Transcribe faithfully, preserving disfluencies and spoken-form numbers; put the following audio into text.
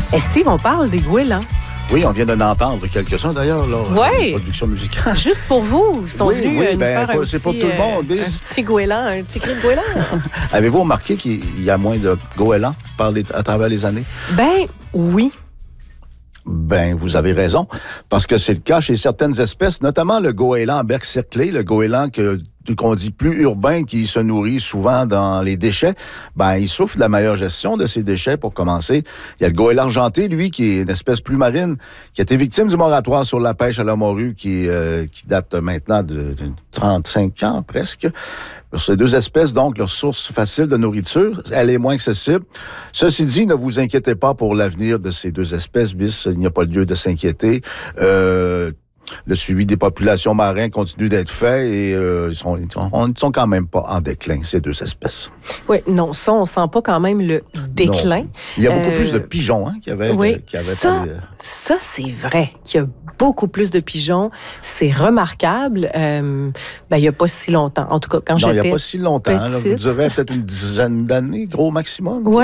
Steve, on parle des goélands. Oui, on vient d'en entendre quelques-uns d'ailleurs, là. Oui. Production musicale. Juste pour vous, ils sont Oui, venus oui, euh, nous ben, faire un c'est petit, pour tout le monde, euh, mais- un petit goéland, un petit cri de goéland. Avez-vous remarqué qu'il y a moins de goélands par les- à travers les années? Ben oui. Ben, vous avez raison, parce que c'est le cas chez certaines espèces, notamment le goéland bercerclé, le goéland que qu'on dit plus urbain, qui se nourrit souvent dans les déchets, ben il souffre de la meilleure gestion de ces déchets pour commencer. Il y a le goéland argenté, lui, qui est une espèce plus marine, qui a été victime du moratoire sur la pêche à la morue, qui, euh, qui date maintenant de, de trente-cinq ans presque. Ces deux espèces, donc, leur source facile de nourriture, elle est moins accessible. Ceci dit, ne vous inquiétez pas pour l'avenir de ces deux espèces, bis, il n'y a pas lieu de s'inquiéter. Euh, le suivi des populations marines continue d'être fait et euh, ils, sont, ils, sont, ils sont quand même pas en déclin, ces deux espèces. Oui, non, ça, on sent pas quand même le déclin. Non. Il y a beaucoup Euh, plus de pigeons hein, qui avaient... Oui, qui avaient ça, parlé, euh... ça c'est vrai qu'il y a beaucoup plus de pigeons. C'est remarquable. Euh, ben, il n'y a pas si longtemps. En tout cas, quand Non, il j'étais n'y a pas si longtemps. Là, je vous petite. dirais peut-être une dizaine d'années, gros maximum. Ouais.